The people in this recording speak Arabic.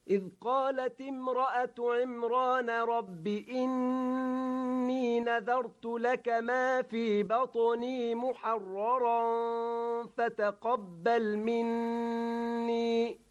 إذ قالت امرأة عمران رب إني نذرت لك ما في بطني محررا فتقبل مني